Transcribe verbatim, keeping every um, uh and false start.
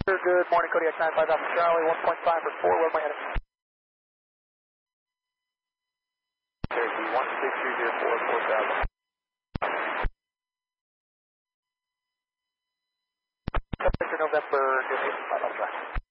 Good morning, Kodiak nine five Alpha Charlie, one point five for four, where am I heading? Cherokee one six two zero four, four thousand. November, good eight five Alpha.